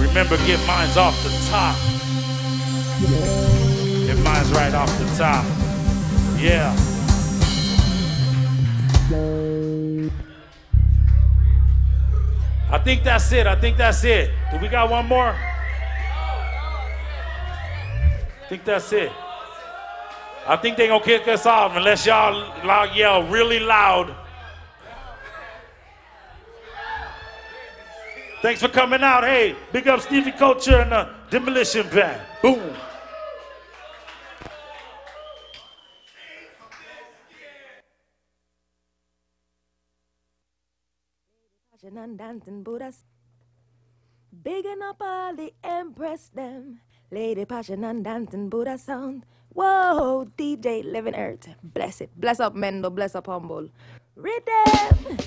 Remember, get mine's off the top. Get mine's right off the top. Yeah. I think that's it. Do we got one more? I think that's it. I think they gonna kick us off unless y'all yell really loud. Thanks for coming out. Hey, big up Stevie Culture and the Demolition Band. Boom. And dancing Buddhas, bigging up all the Empress them. Lady Passion and dancing Buddha sound. Whoa, DJ Living Earth, bless it. Bless up Mendo, bless up Humble. Rhythm.